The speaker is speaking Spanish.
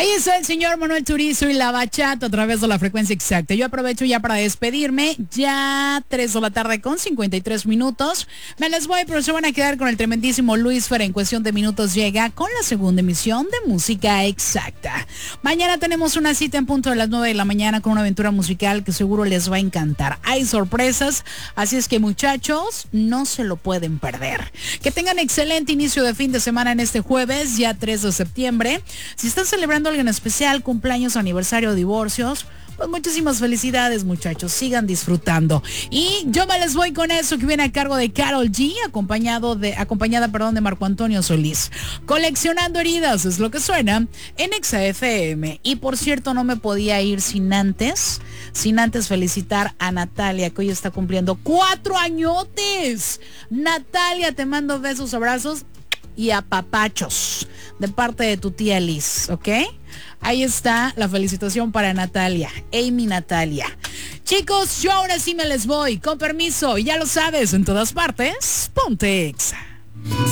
Ahí está el señor Manuel Turizo y la bachata a través de la frecuencia exacta. Yo aprovecho ya para despedirme. Ya 3 de la tarde con 53 minutos. Me les voy, pero se van a quedar con el tremendísimo Luis Fer. En cuestión de minutos llega con la segunda emisión de Música Exacta. Mañana tenemos una cita en punto de las 9 de la mañana con una aventura musical que seguro les va a encantar. Hay sorpresas, así es que muchachos, no se lo pueden perder. Que tengan excelente inicio de fin de semana en este jueves, ya 3 de septiembre. Si están celebrando algo en especial, cumpleaños, aniversario, divorcios, pues muchísimas felicidades, muchachos, sigan disfrutando. Y yo me les voy con eso que viene a cargo de Karol G, acompañada de Marco Antonio Solís. Coleccionando heridas es lo que suena en Exa FM. Y por cierto, no me podía ir sin antes felicitar a Natalia, que hoy está cumpliendo 4 añotes. Natalia, te mando besos, abrazos y apapachos de parte de tu tía Liz, ¿ok? Ahí está la felicitación para Natalia, Amy Natalia. Chicos, yo ahora sí me les voy, con permiso, y ya lo sabes, en todas partes, ponte Exa.